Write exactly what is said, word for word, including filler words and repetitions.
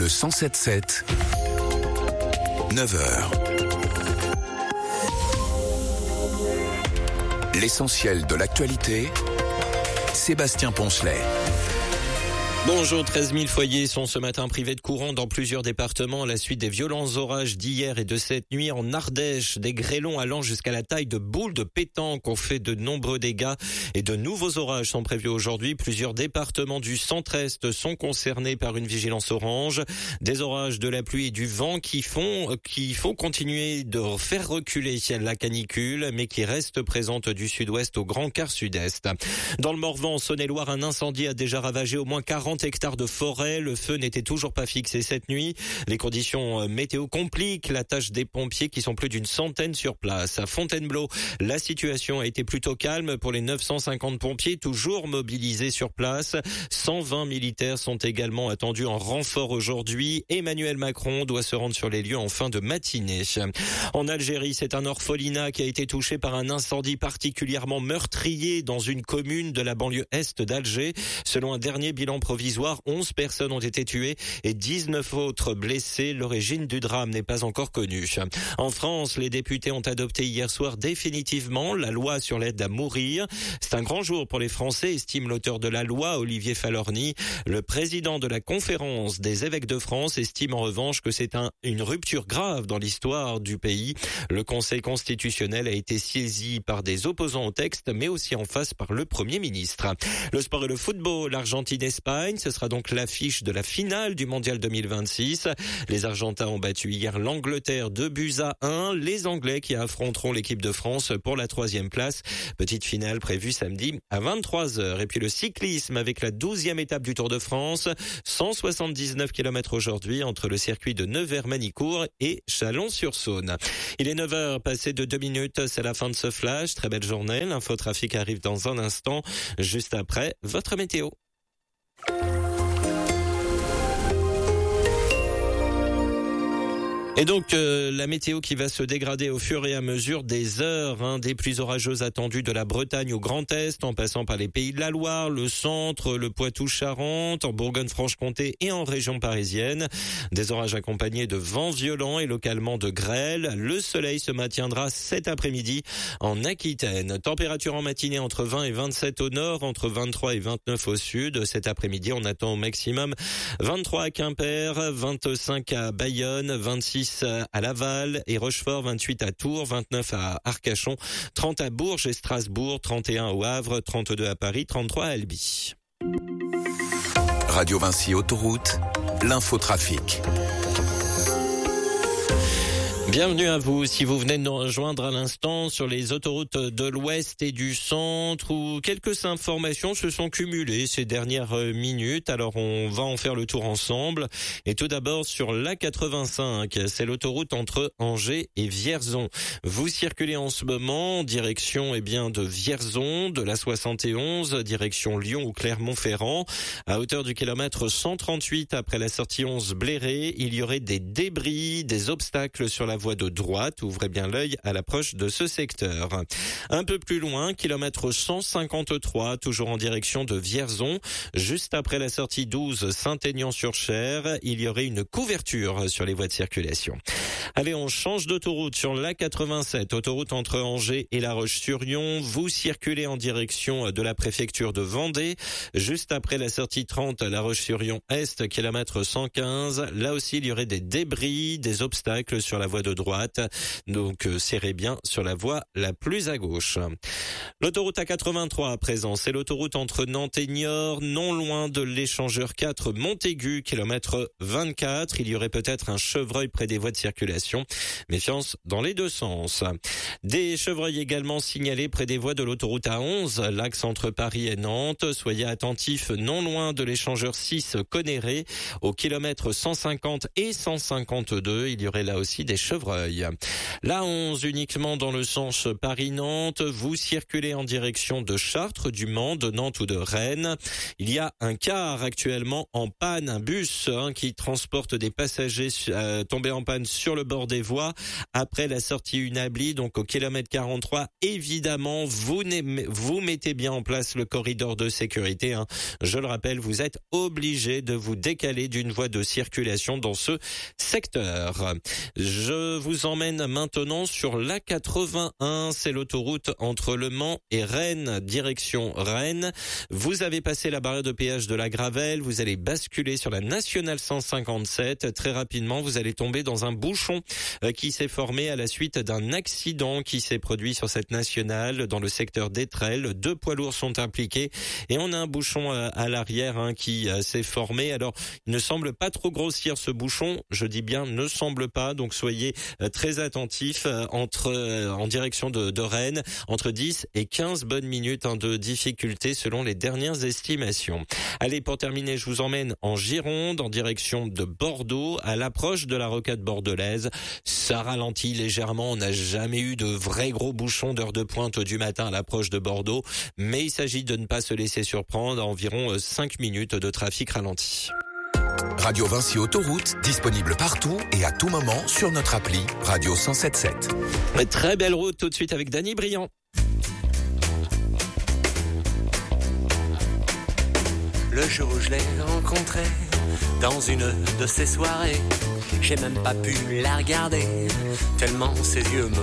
cent sept sept, neuf heures. L'essentiel de l'actualité, Sébastien Poncelet. Bonjour, treize mille foyers sont ce matin privés de courant dans plusieurs départements à la suite des violents orages d'hier et de cette nuit en Ardèche. Des grêlons allant jusqu'à la taille de boules de pétanque ont fait de nombreux dégâts et de nouveaux orages sont prévus aujourd'hui. Plusieurs départements du centre-est sont concernés par une vigilance orange. Des orages, de la pluie et du vent qui font, qui font continuer de faire reculer la canicule, mais qui reste présente du sud-ouest au grand quart sud-est. Dans le Morvan, en Saône-et-Loire, un incendie a déjà ravagé au moins quarante hectares de forêt. Le feu n'était toujours pas fixé cette nuit. Les conditions météo compliquent la tâche des pompiers qui sont plus d'une centaine sur place. À Fontainebleau, la situation a été plutôt calme pour les neuf cent cinquante pompiers toujours mobilisés sur place. cent vingt militaires sont également attendus en renfort aujourd'hui. Emmanuel Macron doit se rendre sur les lieux en fin de matinée. En Algérie, c'est un orphelinat qui a été touché par un incendie particulièrement meurtrier dans une commune de la banlieue est d'Alger. Selon un dernier bilan provisoire, onze personnes ont été tuées et dix-neuf autres blessées. L'origine du drame n'est pas encore connue. En France, les députés ont adopté hier soir définitivement la loi sur l'aide à mourir. C'est un grand jour pour les Français, estime l'auteur de la loi, Olivier Falorni. Le président de la conférence des évêques de France estime en revanche que c'est un, une rupture grave dans l'histoire du pays. Le Conseil constitutionnel a été saisi par des opposants au texte, mais aussi en face par le Premier ministre. Le sport et le football, l'Argentine-Espagne, ce sera donc l'affiche de la finale du Mondial deux mille vingt-six. Les Argentins ont battu hier l'Angleterre deux buts à un. Les Anglais qui affronteront l'équipe de France pour la troisième place. Petite finale prévue samedi à vingt-trois heures. Et puis le cyclisme avec la douzième étape du Tour de France. cent soixante-dix-neuf kilomètres aujourd'hui entre le circuit de Nevers-Manicourt et Chalon-sur-Saône. Il est neuf heures passé de deux minutes. C'est la fin de ce flash. Très belle journée. L'infotrafic arrive dans un instant. Juste après, votre météo. Et donc euh, la météo qui va se dégrader au fur et à mesure des heures, hein, des pluies orageuses attendues de la Bretagne au Grand Est, en passant par les Pays de la Loire, le centre, le Poitou-Charentes, en Bourgogne-Franche-Comté et en région parisienne. Des orages accompagnés de vents violents et localement de grêle. Le soleil se maintiendra cet après-midi en Aquitaine. Température en matinée entre vingt et vingt-sept au nord, entre vingt-trois et vingt-neuf au sud. Cet après-midi, on attend au maximum vingt-trois à Quimper, vingt-cinq à Bayonne, vingt-six à Laval et Rochefort, vingt-huit à Tours, vingt-neuf à Arcachon, trente à Bourges et Strasbourg, trente et un au Havre, trente-deux à Paris, trente-trois à Albi. Radio Vinci Autoroute, l'infotrafic. Bienvenue à vous. Si vous venez de nous rejoindre à l'instant sur les autoroutes de l'Ouest et du Centre, où quelques informations se sont cumulées ces dernières minutes. Alors on va en faire le tour ensemble. Et tout d'abord sur l'A quatre-vingt-cinq, c'est l'autoroute entre Angers et Vierzon. Vous circulez en ce moment en direction eh bien de Vierzon, de la soixante et onze, direction Lyon ou Clermont-Ferrand. À hauteur du kilomètre cent trente-huit après la sortie onze Bléré, il y aurait des débris, des obstacles sur la voie de droite. Ouvrez bien l'œil à l'approche de ce secteur. Un peu plus loin, kilomètre cent cinquante-trois, toujours en direction de Vierzon. Juste après la sortie douze Saint-Aignan-sur-Cher, il y aurait une couverture sur les voies de circulation. Allez, on change d'autoroute sur l'A quatre-vingt-sept, autoroute entre Angers et La Roche-sur-Yon. Vous circulez en direction de la préfecture de Vendée. Juste après la sortie trente La Roche-sur-Yon Est, kilomètre cent quinze. Là aussi, il y aurait des débris, des obstacles sur la voie de droite. Donc, euh, serrez bien sur la voie la plus à gauche. L'autoroute A quatre-vingt-trois à présent, c'est l'autoroute entre Nantes et Niort, non loin de l'échangeur quatre Montaigu, kilomètre vingt-quatre. Il y aurait peut-être un chevreuil près des voies de circulation. Méfiance dans les deux sens. Des chevreuils également signalés près des voies de l'autoroute A onze, l'axe entre Paris et Nantes. Soyez attentifs non loin de l'échangeur six Conéré, au kilomètre cent cinquante et cent cinquante-deux. Il y aurait là aussi des chevreuils Chevreuil. La onze uniquement dans le sens Paris-Nantes. Vous circulez en direction de Chartres, du Mans, de Nantes ou de Rennes. Il y a un car actuellement en panne, un bus hein, qui transporte des passagers euh, tombés en panne sur le bord des voies après la sortie Unabli, donc au kilomètre quarante-trois. Évidemment, vous, vous mettez bien en place le corridor de sécurité. Hein. Je le rappelle, vous êtes obligé de vous décaler d'une voie de circulation dans ce secteur. Je vous emmène maintenant sur l'A quatre-vingt-un, c'est l'autoroute entre Le Mans et Rennes, direction Rennes. Vous avez passé la barrière de péage de la Gravelle, vous allez basculer sur la nationale cent cinquante-sept. Très rapidement, vous allez tomber dans un bouchon qui s'est formé à la suite d'un accident qui s'est produit sur cette nationale dans le secteur d'Étrelles. Deux poids lourds sont impliqués et on a un bouchon à l'arrière hein, qui s'est formé. Alors, il ne semble pas trop grossir ce bouchon, je dis bien ne semble pas, donc soyez très attentifs entre en direction de, de Rennes, entre dix et quinze bonnes minutes hein, de difficulté selon les dernières estimations. Allez, pour terminer, je vous emmène en Gironde, en direction de Bordeaux, à l'approche de la rocade bordelaise. Ça ralentit légèrement, on n'a jamais eu de vrais gros bouchons d'heure de pointe du matin à l'approche de Bordeaux, mais il s'agit de ne pas se laisser surprendre à environ cinq minutes de trafic ralenti. Radio Vinci Autoroute, disponible partout et à tout moment sur notre appli Radio cent sept sept. Très belle route tout de suite avec Dany Briand. Le jour où je l'ai rencontrée dans une de ces soirées, j'ai même pas pu la regarder, tellement ses yeux me